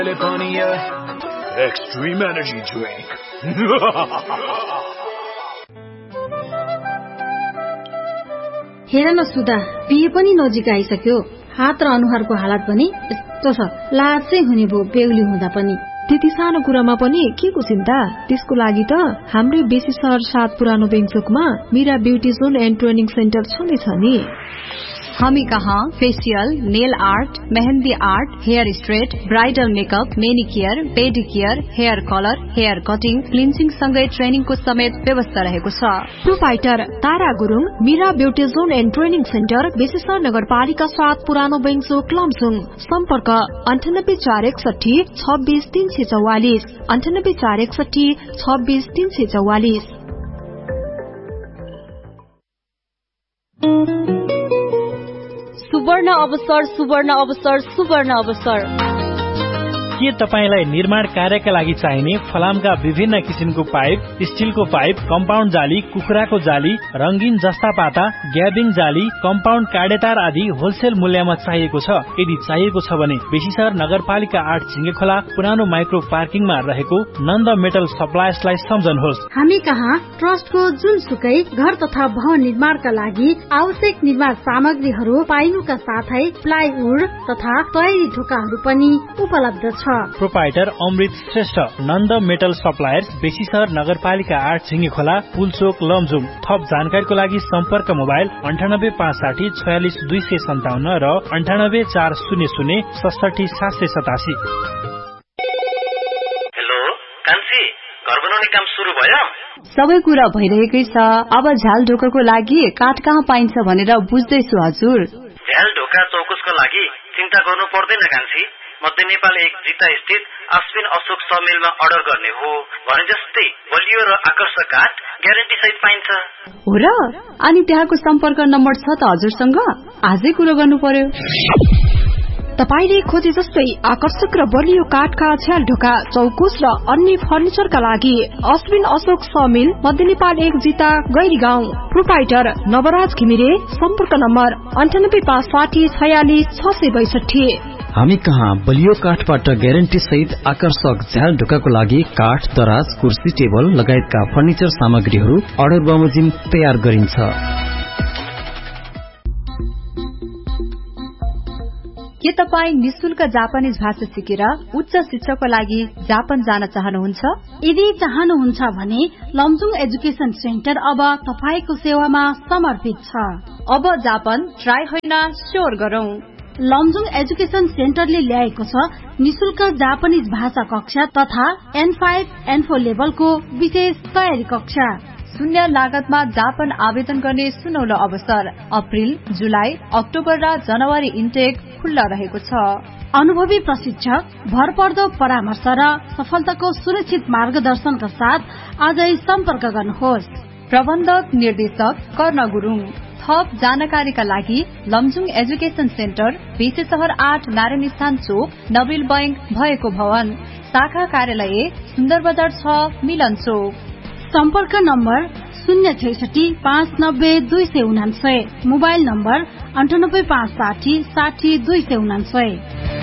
California Extreme Energy Drink. हेर न सुधा, बिहे पनि नजिक आइसक्यो। हात र अनुहारको हालत पनि यस्तो छ, लाजै हुने भो बेहुली हुँदा पनि। त्यति सानो कुरामा पनि के को चिन्ता? त्यसको लागि त हाम्रै बेसी सहर 7 पुरानो बेङचोकमा Meera beauty John and training centre छँदैछ नि। हामी कहाँ facial, nail art, mehndi art, hair straight, bridal makeup, manicure, pedicure, hair colour, hair cutting, cleansing सँगै ट्रेनिङको समेत व्यवस्था रहेको छ। Proprietor Tara Gurung, Meera beauty John and training centre, बेसीसर नगरपालिका 7 पुरानो बेङचोक लमजुङ। सम्पर्क 9841 26 344 9841 26 344। सुवर्ण अवसर, सुवर्ण अवसर, सुवर्ण अवसर। के तपाईलाई निर्माण कार्यका लागि चाहिने फलामका विभिन्न किसिमको पाइप, स्टिलको पाइप, कम्पाउन्ड जाली, कुखुराको जाली, रंगीन जस्ता पाता, ग्याबिङ जाली, कम्पाउन्ड काडेतार आदि होलसेल मूल्यमा चाहिएको छ? यदि चाहिएको छ भने बेसीसर नगरपालिका 8 झिंगेखोला पुरानो माइक्रो पार्किङमा रहेको नन्द मेटल सप्लायर्सलाई सम्झनुहोस्। हामी कहाँ ट्रस्टको जुनसुकै घर तथा भवन निर्माणका लागि आवश्यक निर्माण सामग्रीहरू पाइनुका साथै प्लाइवुड तथा तयारी ढोकाहरू पनि उपलब्ध छ। प्रोपाइटर अमृत श्रेष्ठ, नन्द मेटल सप्लायर्स, बेसीसर नगरपालिका 8 झिंगेखोला पुलचोक लमजुङ। थप जानकारीको लागि सम्पर्क मोबाइल 9856 46 257 र 9840 67 787। हेलो कान्छी, घर बनाउने काम सुरु भयो? सबै कुरा भइरहेकै छ। अब झ्याल ढोकाको लागि काठ कहाँ पाइन्छ भनेर बुझ्दैछु हजुर। झ्याल ढोका चौकुसको लागि चिन्ता गर्नु पर्दैन कान्छी। मध्य नेपाल 1 जिता स्थित अश्विन अशोक समेलमा अर्डर गर्ने हो भने जस्तै बलियो र आकर्षक काठ ग्यारेन्टी सहित पाइन्छ। हो र? अनि त्यहाँको सम्पर्क नम्बर छ त हजुरसँग? आजै कुरो गर्नु पर्यो। तपाईले खोजे जस्तै आकर्षक र बलियो काठका झ्याल ढोका, चौकुस र अन्य फर्निचरका लागि अश्विन अशोक समिल, मध्य नेपाल 1 जिता गैरीगाउँ। प्रोपाइटर नवराज घिमिरे। सम्पर्क नम्बर 9856 46 662। हामी कहाँ बलियो काठबाट ग्यारेन्टी सहित आकर्षक झ्याल ढोकाको लागि काठ, दराज, कुर्सी, टेबल लगायतका फर्निचर सामग्रीहरू अर्डर बमोजिम तयार गरिन्छ। के तपाईँ निशुल्क जापानिज भाषा सिकेर उच्च शिक्षाको लागि जापान जान चाहनुहुन्छ? यदि चाहनुहुन्छ भने लमजुङ एजुकेशन सेन्टर अब तपाईको सेवामा समर्पित छ। अब जापान ट्राई होइन, स्योर गरौं। लमजुङ एजुकेशन सेन्टरले ल्याएको छ निशुल्क जापानिज भाषा कक्षा तथा N5, N4 लेभलको विशेष तयारी कक्षा। शून्य लागतमा जापान आवेदन गर्ने सुनौलो अवसर। अप्रिल, जुलाई, अक्टोबर र जनवरी इन्टेक खुल्ला रहेको छ। अनुभवी प्रशिक्षक, भरपर्दो परामर्श र सफलताको सुरक्षित मार्गदर्शनका साथ आजै सम्पर्क गर्नुहोस्। प्रबन्धक निर्देशक कर्ण गुरुङ। थप जानकारीका लागि लमजुङ एजुकेशन सेन्टर, बेसीसहर 8 नारायण स्थान चोक, नबिल बैंक भएको भवन, शाखा कार्यालय सुन्दर बजार 6 मिलन चोक। सम्पर्क नम्बर 066 590 299, मोबाइल नम्बर 9856 60 299।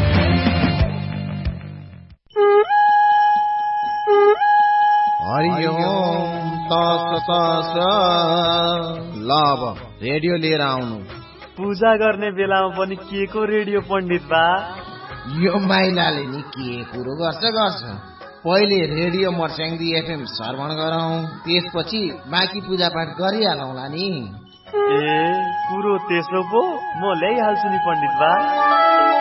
हरिओम तत्सत लभ रेडियो लिएर आउनु। पूजा गर्ने बेलामा पनि के को रेडियो पण्डित बा? यो माइलाले नि के कुरो गर्छ। पहिले रेडियो मर्स्याङ्दी FM श्रवण गरौं, त्यसपछि बाँकी पूजापाठ गरिहालौँला नि। ए कुरो त्यसो पो, म ल्याइहाल्छु नि पण्डित बा।